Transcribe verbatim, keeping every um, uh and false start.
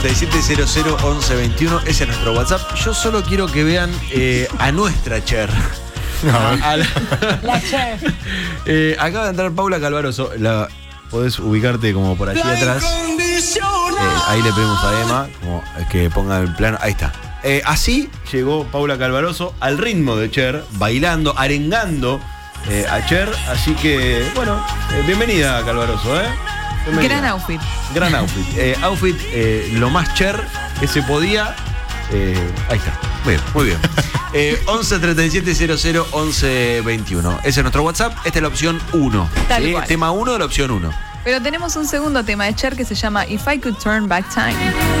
siete cero cero once veintiuno, ese es nuestro WhatsApp. Yo solo quiero que vean eh, a nuestra Cher. No, A la, La Cher. eh, acaba de entrar Paula Calvaroso. La, podés ubicarte como por allí atrás. Eh, ahí le pedimos a Emma como que ponga el plano. Ahí está. Eh, así llegó Paula Calvaroso al ritmo de Cher, bailando, arengando eh, a Cher. Así que, bueno, eh, bienvenida Calvaroso, ¿eh? Bienvenida. Gran outfit. Gran outfit. Eh, outfit eh, lo más Cher que se podía. Eh, ahí está. Muy bien, muy bien. Eh, once treinta y siete cero cero once veintiuno. Ese es nuestro WhatsApp. Esta es la opción uno. Tal ¿sí? cual. Tema uno de la opción uno. Pero tenemos un segundo tema de Cher que se llama If I Could Turn Back Time.